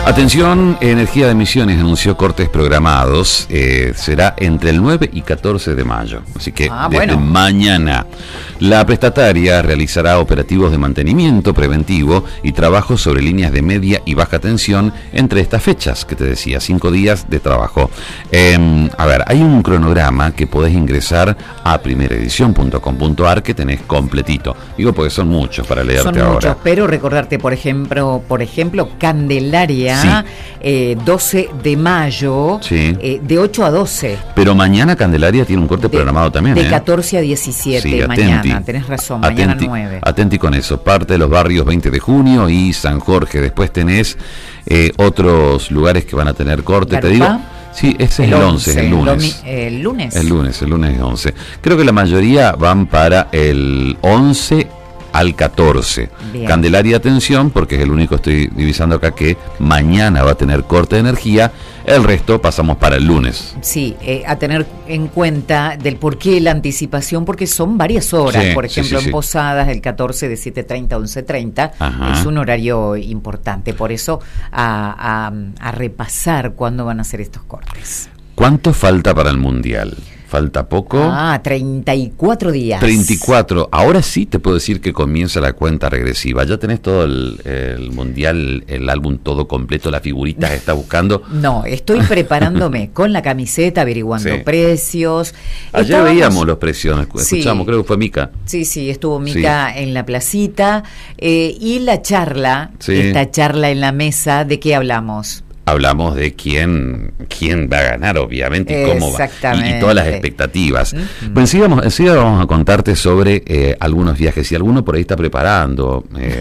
Atención, Energía de Misiones anunció cortes programados, será entre el 9 y 14 de mayo, así que desde mañana. La prestataria realizará operativos de mantenimiento preventivo y trabajos sobre líneas de media y baja tensión entre estas fechas, que te decía, 5 días de trabajo. Hay un cronograma que podés ingresar a primeraedición.com.ar que tenés completito. Digo, porque son muchos para leerte ahora. Son muchos, pero recordarte, por ejemplo, Candelaria, sí. 12 de mayo, sí. De 8 a 12. Pero mañana Candelaria tiene un corte programado también. De 14 a 17, sí, mañana. Tenés razón, mañana 9. Atenti con eso. Parte de los barrios 20 de junio y San Jorge. Después tenés otros lugares que van a tener corte. ¿Garupa? Te digo. Sí, ese es el 11, el lunes. ¿El lunes? El lunes es 11. Creo que la mayoría van para el 11 al 14. Bien. Candelaria, atención, porque es el único, estoy divisando acá, que mañana va a tener corte de energía. El resto pasamos para el lunes. Sí, a tener en cuenta del por qué la anticipación, porque son varias horas. Sí, por ejemplo, en Posadas, el 14 de 7:30 a 11:30, es un horario importante. Por eso, a repasar cuándo van a ser estos cortes. ¿Cuánto falta para el Mundial? ¿Falta poco? 34 días. 34. Ahora sí te puedo decir que comienza la cuenta regresiva. Ya tenés todo el Mundial, el álbum todo completo, las figuritas que estás buscando. No, estoy preparándome con la camiseta, averiguando precios. Ayer veíamos los precios, escuchamos, creo que fue Mica. Sí, estuvo Mica en la placita. Y la charla, esta charla en la mesa, ¿de qué hablamos? Hablamos de quién va a ganar, obviamente, y cómo va, y todas las expectativas. Pero enseguida vamos a contarte sobre algunos viajes. Si alguno por ahí está preparando,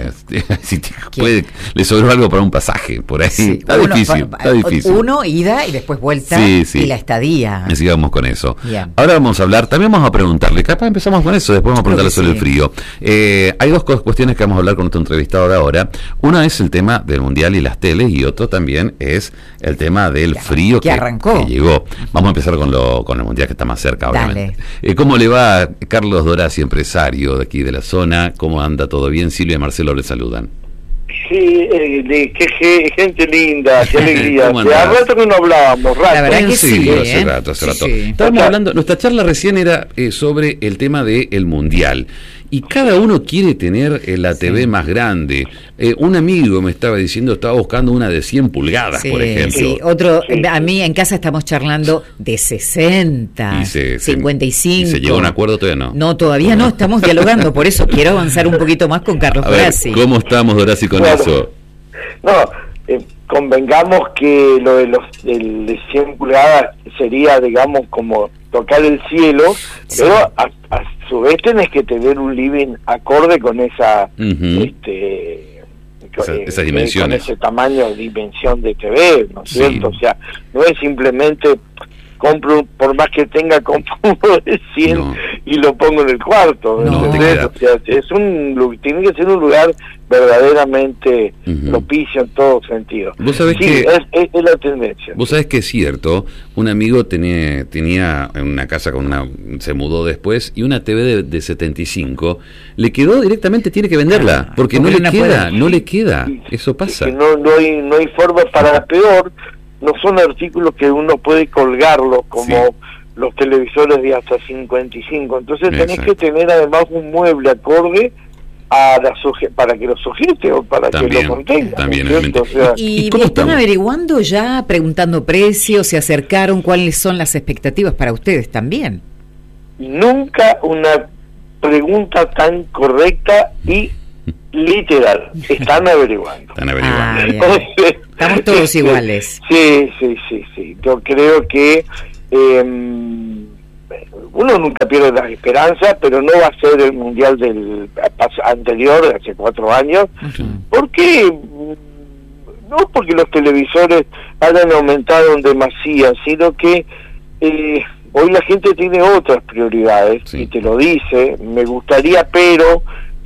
si le sobró algo para un pasaje, por ahí. Sí, está difícil. Uno, ida y después vuelta, y la estadía. Enseguida vamos con eso. Bien. Ahora vamos a hablar, también vamos a preguntarle, capaz empezamos con eso, después vamos a preguntarle sobre el frío. Hay dos cuestiones que vamos a hablar con nuestro entrevistado de ahora. Una es el tema del Mundial y las teles, y otro también es el tema del frío que llegó. Vamos a empezar con el Mundial, que está más cerca, obviamente. ¿Cómo le va Carlos Dorazzi, empresario de aquí de la zona? ¿Cómo anda? ¿Todo bien? Silvia y Marcelo le saludan. Sí, qué gente linda, qué alegría. Hace rato que no hablábamos, La verdad que sí, hace rato. Sí. Estábamos hablando, nuestra charla recién era sobre el tema del Mundial. Y cada uno quiere tener la TV más grande. Un amigo me estaba diciendo, estaba buscando una de 100 pulgadas, por ejemplo. Sí, a mí en casa estamos charlando de 60, 55. ¿Y se llegó a un acuerdo todavía no? No, todavía no, estamos dialogando, por eso quiero avanzar un poquito más con Carlos Dorazzi. ¿Cómo estamos, Dorazzi, con eso? Convengamos que lo de de 100 pulgadas sería, digamos, como tocar el cielo, pero a su vez tenés que tener un living acorde con esa esas dimensiones, con ese tamaño, dimensión de TV, ¿no es cierto? O sea, no es simplemente compro, por más que tenga, compro uno de 100 y lo pongo en el cuarto. O sea, tiene que ser un lugar verdaderamente propicio en todo sentido. Vos sabés es la tendencia. Vos sabés que es cierto. Un amigo tenía una casa se mudó después, y una TV de 75 le quedó directamente, tiene que venderla, porque no le queda. Eso pasa. No hay forma. Para peor, no son artículos que uno puede colgarlos como los televisores de hasta 55. Entonces tenés que tener además un mueble acorde para que lo sujete o para que lo contenga. También, o sea, ¿Y están averiguando ya, preguntando precios, se acercaron, cuáles son las expectativas para ustedes también? Nunca una pregunta tan correcta y literal. Están averiguando. Estamos todos iguales. Sí. Yo creo que uno nunca pierde las esperanzas, pero no va a ser el Mundial del anterior, de hace 4 años. ¿Por qué? No porque los televisores hayan aumentado en demasía, sino que hoy la gente tiene otras prioridades, y te lo dice, me gustaría, pero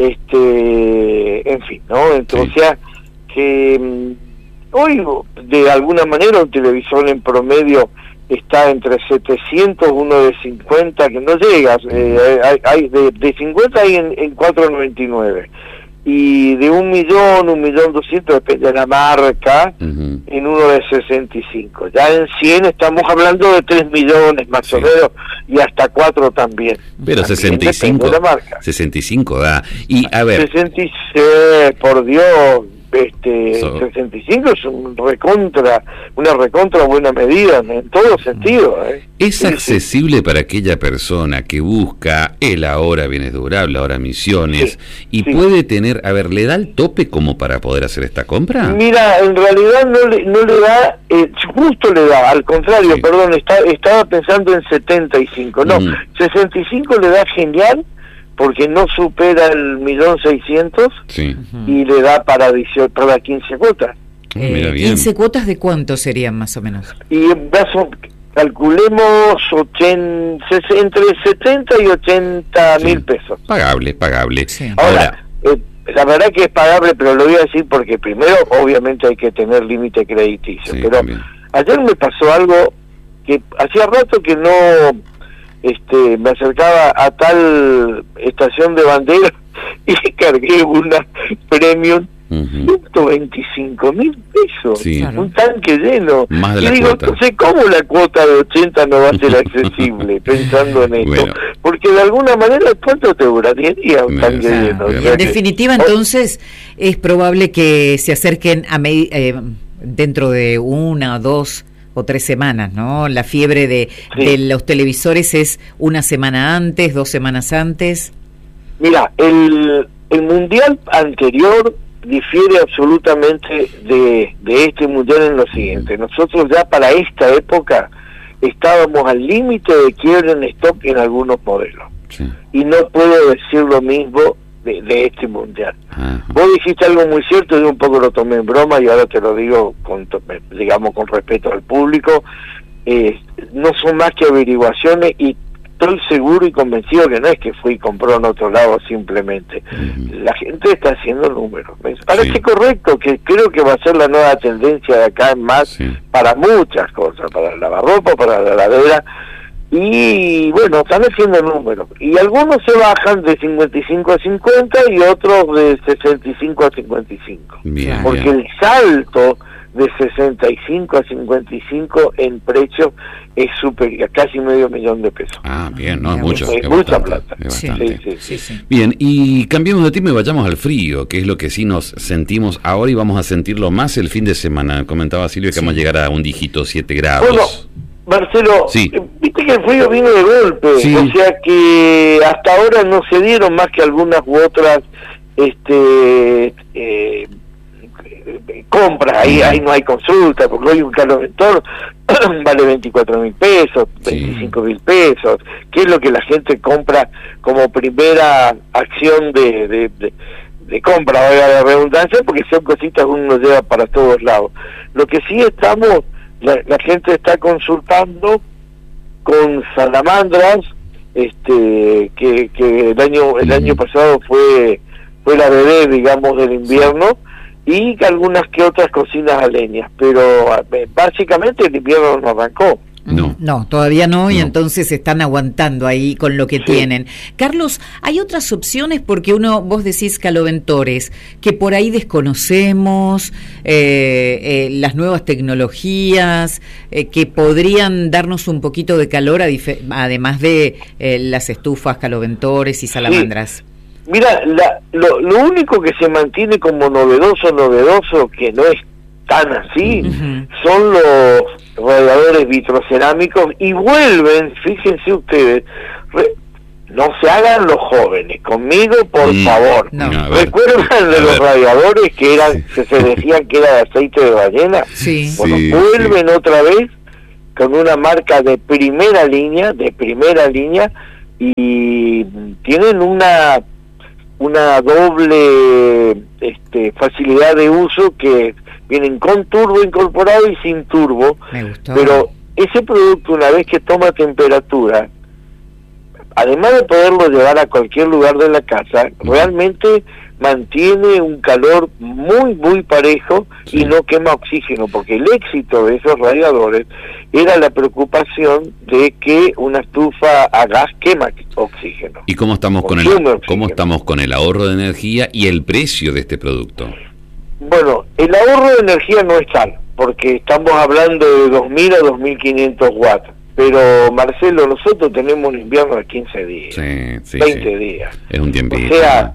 en fin, ¿no? Entonces, que hoy de alguna manera un televisor en promedio está entre 700, uno de 50 que no llegas, hay de 50 hay en 4.99, y de 1.200.000, depende de la marca, en uno de 65. Ya en 100 estamos hablando de 3 millones más o menos, y hasta 4 también. Pero también 65 da. Y a ver, 66, por Dios, 65 es una recontra buena medida en todo sentido. ¿Es accesible para aquella persona que busca el ahora bienes durables, ahora misiones, y puede tener, a ver, le da el tope como para poder hacer esta compra? Mira, en realidad no le da, justo le da, al contrario, perdón, estaba pensando en 75, no, 65 le da genial, porque no supera el 1.600.000 y le da para 15 cuotas. Mira bien. 15 cuotas de cuánto serían más o menos. Y calculemos entre 70 y 80 mil pesos. Pagable. Sí. Ahora, la verdad que es pagable, pero lo voy a decir porque primero, obviamente, hay que tener límite crediticio. Pero también. Ayer me pasó algo que hacía rato que no me acercaba a tal estación de bandera y cargué una Premium, 125.000 pesos, un tanque lleno. Más de la y digo, cuota. No sé cómo la cuota de 80 no va a ser accesible, pensando en esto. Bueno. Porque de alguna manera, ¿cuánto te duraría un tanque lleno? En definitiva, entonces, es probable que se acerquen dentro de 1, 2 o 3 semanas, ¿no? La fiebre de los televisores es 1 semana antes, 2 semanas antes. Mira, el mundial anterior difiere absolutamente de este mundial en lo siguiente. Nosotros ya para esta época estábamos al límite de quiebre en stock en algunos modelos. Y no puedo decir lo mismo de este mundial. Vos dijiste algo muy cierto, yo un poco lo tomé en broma y ahora te lo digo con respeto al público. No son más que averiguaciones y estoy seguro y convencido que no es que fui y compró en otro lado simplemente. La gente está haciendo números. Me parece correcto, que creo que va a ser la nueva tendencia de acá en más para muchas cosas, para el lavarropa, para la heladera. Y bueno, están haciendo números. Y algunos se bajan de 55 a 50 y otros de 65 a 55. Porque el salto de 65 a 55 en precio es superior, casi $500,000 de pesos. Bien, no, mucha plata. Sí. Bien, y cambiemos de tema y vayamos al frío, que es lo que sí nos sentimos ahora y vamos a sentirlo más el fin de semana. Comentaba Silvia que vamos a llegar a un dígito 7 grados. Bueno, Marcelo, viste que el frío vino de golpe, o sea que hasta ahora no se dieron más que algunas u otras compras, ahí no hay consulta, porque hoy un caloventor vale 24.000 pesos, 25.000 pesos, que es lo que la gente compra como primera acción de compra, valga la redundancia, porque son cositas que uno lleva para todos lados. Lo que sí estamos, la gente está consultando con salamandras, que el año pasado fue la bebé, digamos, del invierno, y algunas que otras cocinas a leña, pero básicamente el invierno no arrancó. No, todavía no, y entonces están aguantando ahí con lo que tienen. Carlos, ¿hay otras opciones? Porque vos decís caloventores, que por ahí desconocemos, las nuevas tecnologías, que podrían darnos un poquito de calor, además de las estufas, caloventores y salamandras. Mira, lo único que se mantiene como novedoso, que no es tan así, son los radiadores vitrocerámicos, y vuelven, fíjense ustedes, no se hagan los jóvenes, conmigo por favor. ¿Recuerdan de los radiadores que se decían que era de aceite de ballena? Vuelven otra vez con una marca de primera línea, y tienen una doble facilidad de uso, que vienen con turbo incorporado y sin turbo. Me gustó. Pero ese producto, una vez que toma temperatura, además de poderlo llevar a cualquier lugar de la casa, realmente mantiene un calor muy, muy parejo y no quema oxígeno, porque el éxito de esos radiadores era la preocupación de que una estufa a gas quema oxígeno. ¿Y cómo estamos con el ahorro de energía y el precio de este producto? Bueno, el ahorro de energía no es tal, porque estamos hablando de 2.000 a 2.500 watts. Pero, Marcelo, nosotros tenemos un invierno de 15 días, 20 días. Es un tiempito. O sea,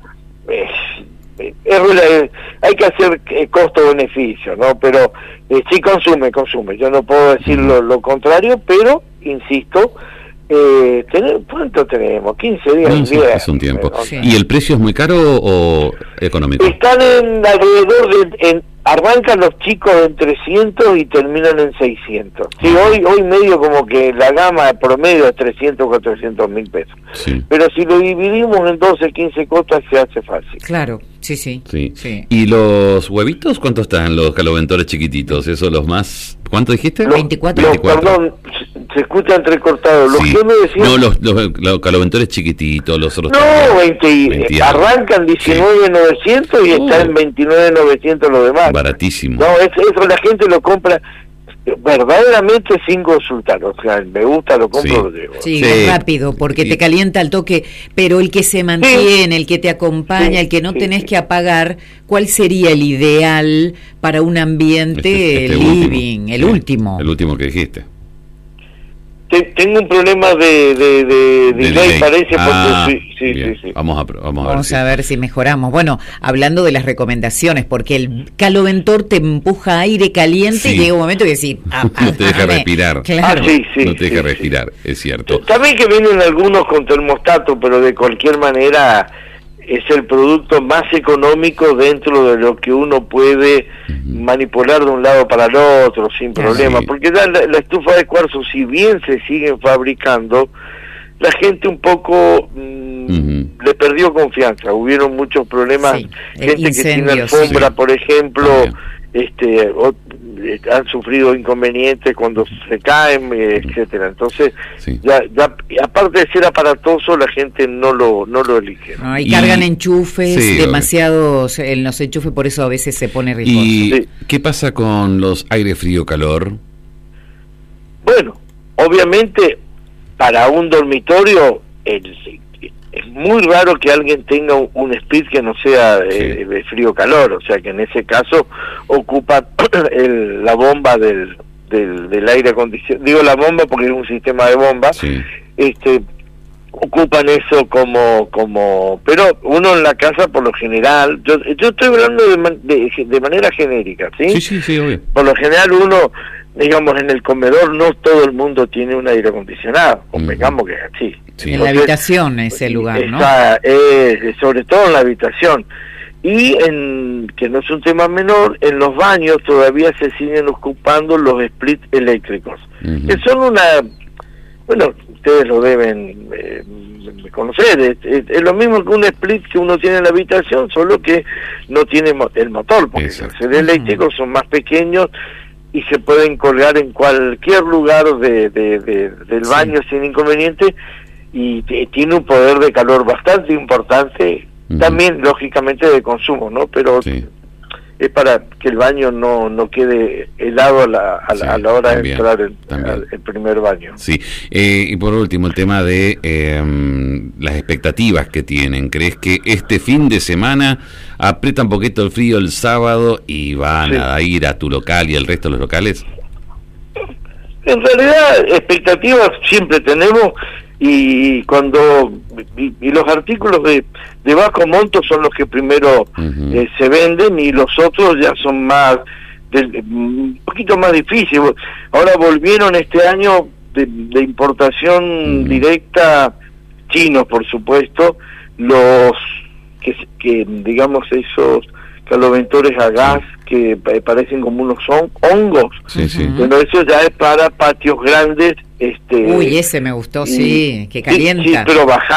hay que hacer costo-beneficio, ¿no? Pero sí consume. Yo no puedo decir lo contrario, pero, insisto, ¿cuánto tenemos? 15 días. Es un tiempo. ¿Y el precio es muy caro o económico? Están alrededor de... arrancan los chicos en 300 y terminan en 600. Sí, hoy medio como que la gama promedio es 300, 400 mil pesos. Sí. Pero si lo dividimos en 12, 15 cotas se hace fácil. Claro, sí. ¿Y los huevitos cuánto están, los caloventores chiquititos? ¿Esos los más? ¿Cuánto dijiste? 24. Perdón, se escucha entrecortado. ¿Los que me decían? No, los caloventores chiquititos, los otros. No, 20 arrancan 19.900 y están en 29.900 los demás. Baratísimo. No, eso la gente lo compra verdaderamente sin consultar, o sea, me gusta, lo compro, lo llevo. Sí, rápido, porque te calienta al toque, pero el que se mantiene, el que te acompaña, el que no tenés que apagar, ¿cuál sería el ideal para un ambiente living? El último. El último que dijiste. Tengo un problema de delay, parece, porque sí. Vamos a ver si mejoramos. Bueno, hablando de las recomendaciones, porque el caloventor te empuja aire caliente y llega un momento que decís... no te deja respirar. Claro. No te deja respirar, es cierto. También que vienen algunos con termostato, pero de cualquier manera es el producto más económico dentro de lo que uno puede manipular de un lado para el otro sin problema, porque la estufa de cuarzo, si bien se siguen fabricando, la gente un poco le perdió confianza, hubieron muchos problemas, gente que tiene alfombra, por ejemplo, han sufrido inconvenientes cuando se caen, etcétera. Entonces, ya aparte de ser aparatoso, la gente no lo elige. No, y cargan enchufes, demasiados en los enchufes, por eso a veces se pone riesgoso. ¿Y qué pasa con los aire frío-calor? Bueno, obviamente, para un dormitorio, es muy raro que alguien tenga un split que no sea de frío-calor, o sea que en ese caso ocupa la bomba del aire acondicionado, digo la bomba porque es un sistema de bomba, ocupan eso como pero uno en la casa por lo general, yo estoy hablando de manera genérica, sí, obvio. Por lo general uno, digamos, en el comedor no todo el mundo tiene un aire acondicionado, convengamos que es así. En la habitación es el lugar, ¿no? Sobre todo en la habitación. Y que no es un tema menor, en los baños todavía se siguen ocupando los splits eléctricos, que son bueno, ustedes lo deben conocer, es lo mismo que un split que uno tiene en la habitación, solo que no tiene el motor, porque los eléctricos son más pequeños y se pueden colgar en cualquier lugar del baño sin inconveniente, y tiene un poder de calor bastante importante, también lógicamente de consumo, ¿no? Pero es para que el baño no quede helado a la hora de entrar el primer baño. Sí, y por último el tema de las expectativas que tienen. ¿Crees que este fin de semana aprieta un poquito el frío el sábado y van a ir a tu local y el resto de los locales? En realidad expectativas siempre tenemos, y los artículos de bajo monto son los que primero se venden, y los otros ya son más un poquito más difíciles. Ahora volvieron este año de importación directa, chinos por supuesto, los que digamos esos caloventores a gas que parecen como unos hongos. Bueno, eso ya es para patios grandes. Uy, ese me gustó, que calienta. Sí, pero bajar